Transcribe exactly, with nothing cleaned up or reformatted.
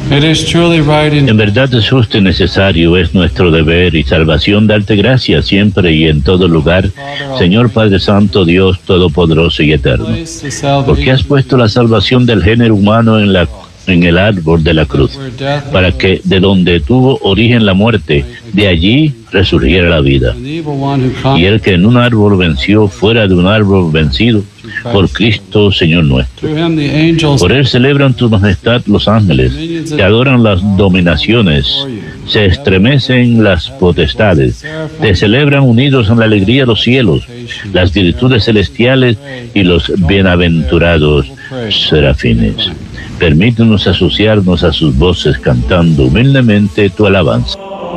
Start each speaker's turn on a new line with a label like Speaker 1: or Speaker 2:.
Speaker 1: En verdad es justo y necesario, es nuestro deber y salvación darte gracias siempre y en todo lugar, Señor Padre Santo, Dios Todopoderoso y Eterno, porque has puesto la salvación del género humano en la en el árbol de la cruz, para que de donde tuvo origen la muerte, de allí resurgiera la vida. Y el que en un árbol venció, fuera de un árbol vencido, por Cristo Señor nuestro. Por él celebran tu majestad los ángeles, te adoran las dominaciones, se estremecen las potestades, te celebran unidos en la alegría los cielos, las virtudes celestiales y los bienaventurados serafines. Permítenos asociarnos a sus voces cantando humildemente tu alabanza.